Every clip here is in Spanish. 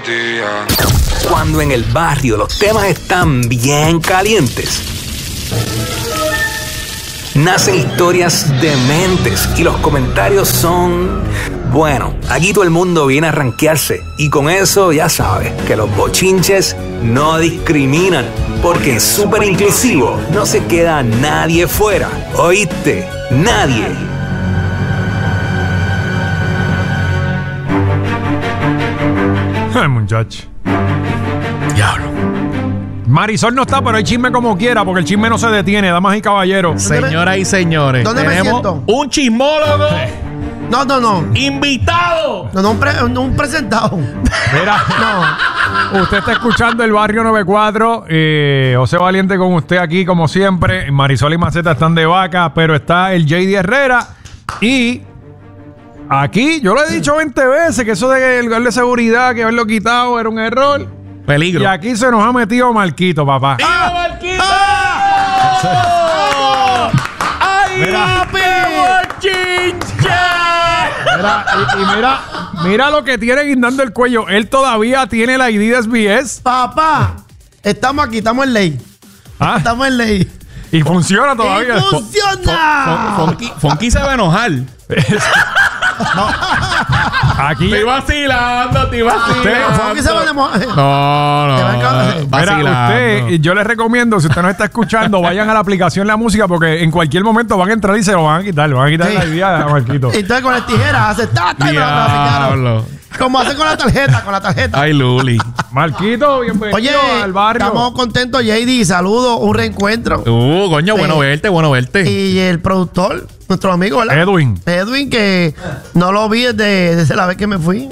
Cuando en el barrio los temas están bien calientes, nacen historias dementes y los comentarios son... Bueno, aquí todo el mundo viene a rankearse y con eso ya sabes que los bochinches no discriminan, porque en Súper Inclusivo no se queda nadie fuera. ¿Oíste? Nadie. Ay, muchacho. Diablo. Marisol no está, pero hay chisme como quiera, porque el chisme no se detiene, damas y caballeros. Señoras y señores, ¿Dónde me siento? un chismólogo No. invitado. No, un presentado. Mira, usted está escuchando el Barrio 94. José Valiente con usted aquí, como siempre. Marisol y Maceta están de vaca, pero está el JD Herrera. Y aquí, yo lo he dicho 20 veces que eso del guardia de seguridad, que haberlo quitado era un error. Peligro. Y aquí se nos ha metido Marquito, papá. ¡Viva Marquito! ¡Ay, Mira. Mira lo que tiene guindando el cuello. Él todavía tiene la ID de SBS. Papá, estamos aquí, estamos en ley. ¿Ah? Estamos en ley. Y funciona todavía. ¡Y funciona! Funky se va a enojar. Aquí. Estoy vacilando. Funky se va a demorar. No. Te va a acabar. Mira, Vacilando. usted, yo les recomiendo, si usted no está escuchando, vayan a la aplicación La Música, porque en cualquier momento van a entrar y se lo van a quitar. Le van a quitar Sí. la idea a Marquito. Entonces con las tijeras hace tata y me la picaron. Diablo. Como hacen con la tarjeta. Ay, Luli. Marquito, bienvenido Oye, al barrio. estamos contentos, JD. Saludos, un reencuentro. Coño, bueno verte. Y el productor, nuestro amigo, ¿verdad? Edwin, que no lo vi desde la vez que me fui.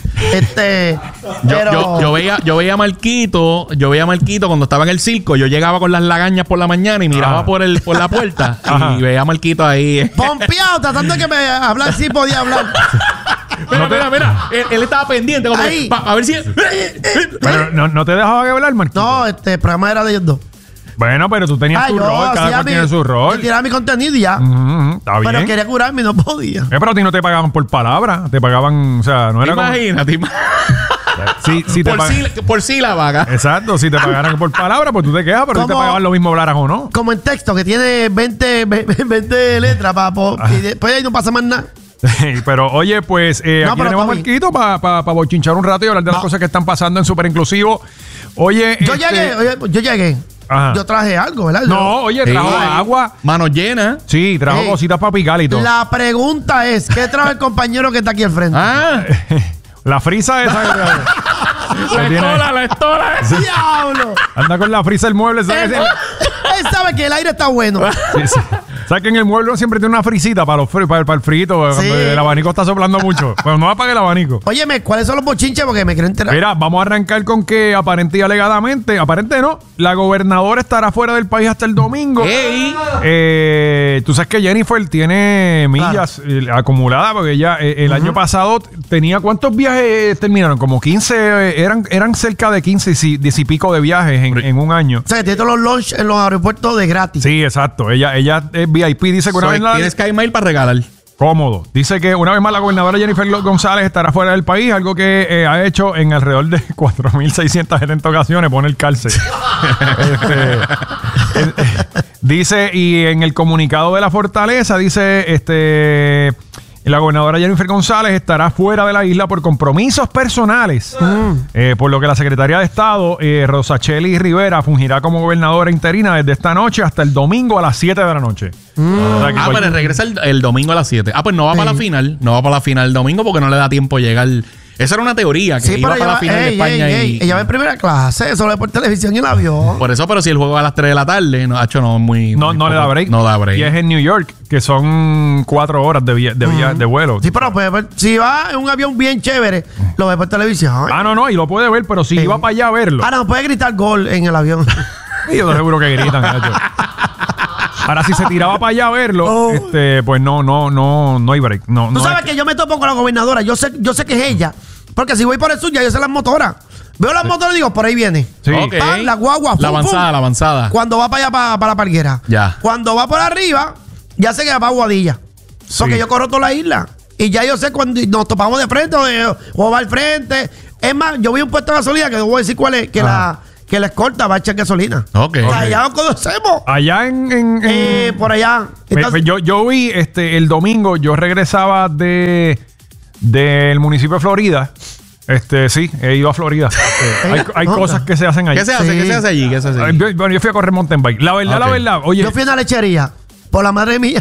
Yo veía a Marquito cuando estaba en el circo. Yo llegaba con las lagañas por la mañana y miraba por la puerta y veía a Marquito ahí. Pompeado, tratando de que me hablar sí podía hablar. Mira. Él estaba pendiente como Ahí. a ver si. Pero no te dejaba hablar, Marquito. No, el programa era de ellos dos. Bueno, pero tú tenías tu rol, cada cual tiene su rol. Tiraba mi contenido y ya. Está bien. Pero quería curarme y no podía. Pero a ti no te pagaban por palabra, te pagaban, o sea, no era Imagínate. si te Por sílaba acá. Exacto, si te pagaran por palabra, pues tú te quejas, pero si te ¿Cómo? pagaban lo mismo hablaras o no. Como en texto, que tiene 20 letras y después ahí no pasa más nada. Pero oye, pues aquí pero tenemos a está Marquito para bochinchar un rato y hablar de las cosas que están pasando en Súper Inclusivo. Oye, Yo llegué. Ajá. Yo traje algo, ¿verdad? No, oye, trajo agua. Manos llenas. Sí, trajo Ey. cositas para picar y todo. La pregunta es, ¿qué trae el compañero que está aquí al frente? La frisa esa que trajo. La estola. ¡Diablo! Anda con la frisa el mueble. ¿Sabes? Él sabe que el aire está bueno. Sí. ¿Sabes que en el mueble siempre tiene una frisita para el frito? Sí. Cuando el abanico está soplando mucho. Pues no apague el abanico. Óyeme, ¿cuáles son los bochinches? Porque me quiero enterar. Mira, vamos a arrancar con que aparente y alegadamente, aparente no, la gobernadora estará fuera del país hasta el domingo. Tú sabes que Jennifer tiene millas acumuladas porque ella el año pasado tenía, ¿cuántos viajes terminaron? Como 15, eran cerca de 15 y pico de viajes en un año. O sea, que tiene todos los lunch en los aeropuertos de gratis. Sí, exacto. Ella es VIP, dice que una vez Tienes Skymail para regalar. cómodo. Dice que una vez más la gobernadora Jennifer González estará fuera del país, algo que ha hecho en alrededor de 4.670 ocasiones, pone el cárcel. Dice, y en el comunicado de la fortaleza, dice, la gobernadora Jennifer González estará fuera de la isla por compromisos personales. Por lo que la secretaria de Estado, Rosacheli Rivera, fungirá como gobernadora interina desde esta noche hasta el domingo a las 7 de la noche. O sea que pero regresa el domingo a las 7. Pues no va para la final. No va para la final el domingo porque no le da tiempo llegar. Esa era una teoría, que iba para la final de España. Ella va en primera clase, eso lo ve por televisión y el avión. Por eso, pero si el juego va a las 3 de la tarde, no le da break. No da break. Y es en New York, que son 4 horas de vuelo. Sí, pero pues, si va en un avión bien chévere, lo ve por televisión. No, y lo puede ver, pero si iba para allá a verlo. No puede gritar gol en el avión. Yo seguro que gritan, gacho. Ahora, si se tiraba para allá a verlo, pues no hay break. Tú sabes que yo me topo con la gobernadora. Yo sé que es ella. Porque si voy por el sur, ya yo sé las motoras. Veo las motoras y digo, por ahí viene. Sí. Okay. La guagua. La avanzada. Cuando va para allá, para la parguera. Ya. Cuando va por arriba, ya sé que va para Aguadilla. Porque yo corro toda la isla. Y ya yo sé cuando nos topamos de frente o va al frente. Es más, yo vi un puesto de gasolina que no voy a decir cuál es, que la escolta va a echar gasolina. Ok. O sea, allá lo conocemos. Allá Por allá. Entonces, yo vi el domingo, yo regresaba del municipio de Florida. Sí, he ido a Florida. Hay cosas que se hacen allí. ¿Qué se hace? Sí. ¿Qué se hace allí? ¿Qué se hace allí? Bueno, yo fui a correr mountain bike. La verdad, oye. yo fui a una lechería. Por la madre mía.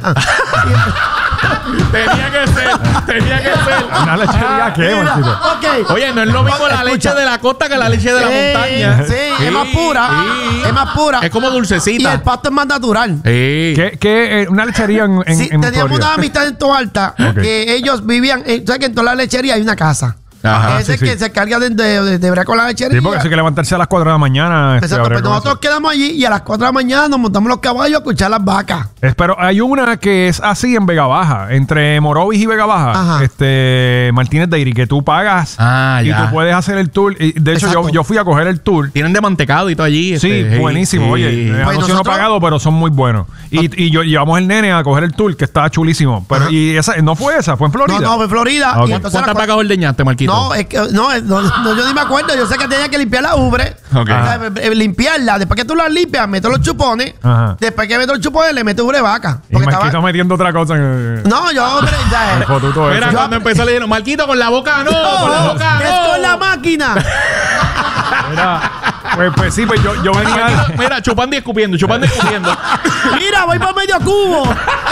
Tenía que ser. ¿Una lechería qué, Mira, Marquito? ok. Oye, no es lo mismo la leche de la costa que la leche de la montaña. Sí, es más pura. Sí. Es más pura. Es como Y dulcecita. el pasto es más natural. Sí. Una lechería en Sí, teníamos Florida. una amistad en Toalta que ellos vivían. ¿Sabes que en toda la lechería hay una casa? Ajá, Ese sí, que sí. se carga de bregar con la lechería. Sí, porque hay que levantarse a las 4 de la mañana. Exacto, habría pues que nosotros quedamos allí y a las 4 de la mañana nos montamos los caballos a escuchar las vacas. Pero hay una que es así en Vega Baja, entre Morovis y Vega Baja, Ajá. Martínez Dairy, que tú pagas y ya. tú puedes hacer el tour. Y de hecho, Exacto. yo fui a coger el tour. Tienen de mantecado y todo allí. Sí, buenísimo. sí. Oye, anuncio no nosotros- pagado, pero son muy buenos. Y yo llevamos el nene a coger el tour, que estaba chulísimo. Pero, Ajá. y esa no fue esa, fue en Florida. No, fue Florida. Ok. Y entonces ¿Cuántas las vacas ordeñaste, Marquito? No, es que no, yo ni me acuerdo. Yo sé que tenía que limpiar la ubre. Ok. O sea, limpiarla. Después que tú la limpias, meto los chupones. Ajá. Después que meto los chupones, le meto ubre de vaca. Y Porque Marquito estaba... metiendo otra cosa en No, yo, hombre, ya el fotuto ese. Mira, cuando empezó le dijeron, Marquito, con la boca no, con la boca es no. con la máquina. Mira, pues sí, pues yo venía. Mira, chupando y escupiendo. Mira, voy por medio cubo.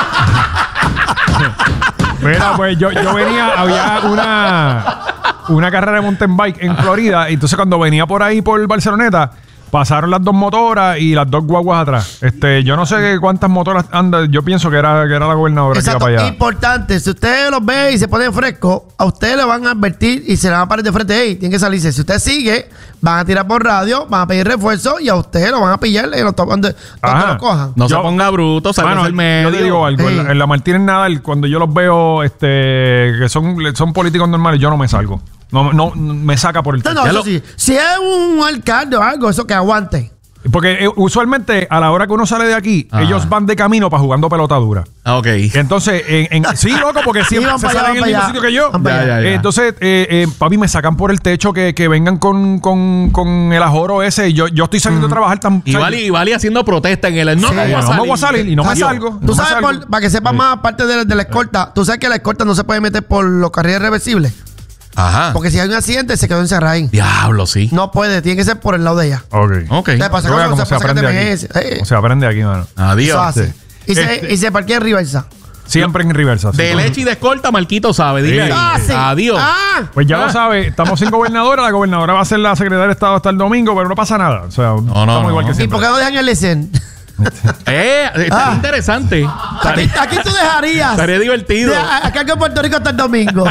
Mira, pues yo venía, había una carrera de mountain bike en Florida. Y entonces cuando venía por ahí por Barceloneta, pasaron las dos motoras y las dos guaguas atrás. Yo no sé cuántas motoras andan. Yo pienso que era la gobernadora que iba Exacto. para allá. Importante, si ustedes los ven y se ponen frescos, a ustedes le van a advertir y se le van a parar de frente. Ey, tienen que salirse. Si usted sigue, van a tirar por radio, van a pedir refuerzo y a ustedes lo van a pillar en los donde Ajá. lo cojan. No Yo- se ponga bruto, salga Bueno, del medio. yo te digo algo, Sí. en la Martínez Nadal, cuando yo los veo que son políticos normales, yo no me salgo. No me saca por el No, techo. no, Ya eso lo- sí. Si es un alcalde o algo, eso que aguante. Porque usualmente a la hora que uno sale de aquí, Ajá. ellos van de camino para jugando pelota dura. Ah, ok. Entonces, sí, loco, porque siempre van se para allá, salen en el van mismo para sitio allá. que yo. Van para allá. Ya. Entonces, papi, me sacan por el techo que vengan con el ajoro ese. Y yo estoy saliendo a trabajar tan. Y Vali haciendo protesta en el... No, Sí, me voy a no me voy a salir y no me Adiós. salgo. Tú no me sabes, salgo. para que sepas más, aparte de la escolta, tú sabes que la escolta no se puede meter por los carriles reversibles. Ajá. Porque si hay un accidente, se quedó encerrada ahí. Diablo, sí. No puede, tiene que ser por el lado de ella. Ok. Ok. ¿Qué pasa? Yo veo ¿Cómo cómo se saca aprende de aquí. emergencia? Cómo se aprende aquí, mano. Adiós. Eso hace. Sí. Y se parquea en reversa. Siempre en reversa. sí. De leche y de escolta, Marquito sabe. Dile Sí. ahí. Sí. Adiós. Pues ya lo sabe, estamos sin gobernadora. La gobernadora va a ser la secretaria de Estado hasta el domingo, pero no pasa nada. O sea, estamos igual que ¿Y siempre. por qué no dejan el lecen? Está interesante. Aquí tú dejarías. Estaría divertido. Acá en Puerto Rico hasta el domingo.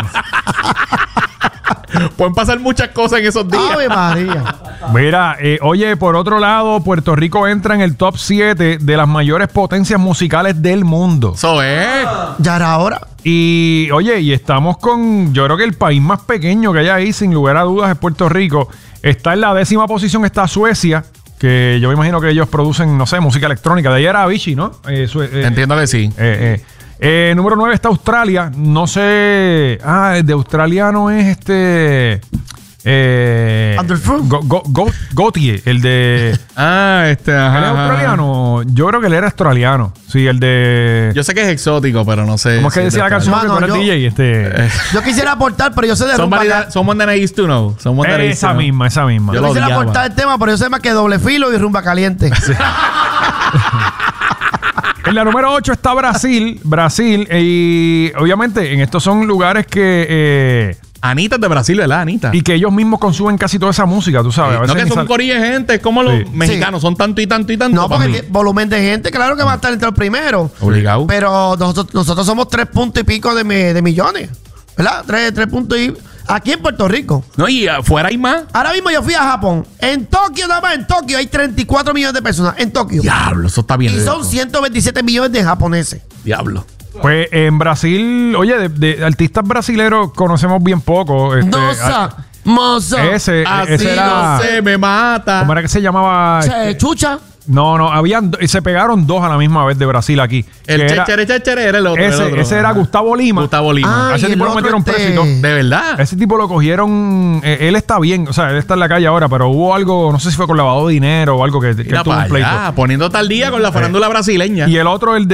Pueden pasar muchas cosas en esos días. Ave María. Mira, oye, por otro lado, Puerto Rico entra en el top 7 de las mayores potencias musicales del mundo. Eso es. Ya era hora. Y, oye, y estamos con, yo creo que el país más pequeño que hay ahí, sin lugar a dudas, es Puerto Rico. Está en la 10ª posición, está Suecia, que yo me imagino que ellos producen, no sé, música electrónica. De ahí era Avicii, ¿no? Entiendo que sí. Número 9 está Australia. No sé. El de australiano es Underfruit. Gautier, el de. Ajá. ¿Él es australiano? Yo creo que él era australiano. Sí, el de. Yo sé que es exótico, pero no sé. ¿Cómo es que si decía la de canción que Mano, tú eres yo- DJ? Yo quisiera aportar, pero yo sé de rumba. Someone that I used to know. Someone that I used to Esa know. misma. Yo Yo lo quisiera odiaba. aportar el tema, pero yo sé más que doble filo y rumba caliente. En la número 8 está Brasil. Y obviamente en estos son lugares que. Anita es de Brasil, ¿verdad, Anita? Y que ellos mismos consumen casi toda esa música, tú sabes. A no veces que ni son sal- corillas de gente, es como los Sí. mexicanos, son tanto y tanto y tanto. No, para porque mí. tiene volumen de gente, claro que va a estar entre los primeros. Obligado. Pero nosotros somos 3 puntos y pico de millones. ¿Verdad? 3 puntos y... Aquí en Puerto Rico. No, y afuera hay más. Ahora mismo yo fui a Japón. En Tokio, nada más en Tokio, hay 34 millones de personas. En Tokio. Diablo, eso está bien. Y son loco. 127 millones de japoneses. Diablo. Pues en Brasil, oye, de artistas brasileros conocemos bien poco. Moza. Ese Así era. no se me mata. ¿Cómo era que se llamaba? Chucha. se pegaron dos a la misma vez de Brasil aquí. El Chéchere era el otro. Ese era Gustavo Lima. Ah, a ese tipo lo metieron preso y todo. ¿De verdad? Ese tipo lo cogieron. Él está bien, o sea, él está en la calle ahora, pero hubo algo, no sé si fue con lavado de dinero o algo que tuvo un pleito. Poniendo tal día con la farándula brasileña. Y el otro, el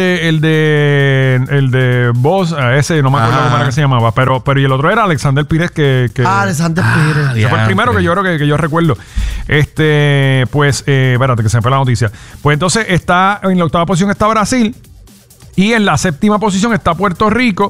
de Boss, ese no me acuerdo cómo era que se llamaba, pero y el otro era Alexander Pires que Alexander Pires. ese fue el primero que yo creo que yo recuerdo. Pues, espérate, que se me fue la noticia. Pues entonces está en la octava posición está Brasil y en la séptima posición está Puerto Rico.